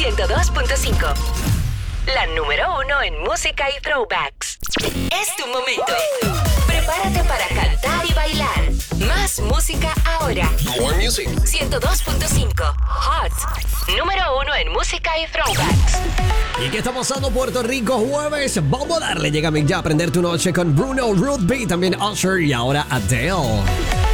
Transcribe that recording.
102.5. La número 1 en música y throwbacks. Es tu momento. Prepárate para cantar y bailar. Más música ahora. More music. 102.5. Hot. Número 1 en música y throwbacks. ¿Y qué está pasando Puerto Rico jueves? Vamos a darle. Llega Mick ya a aprender tu noche con Bruno, Ruth B, también Usher y ahora Adele.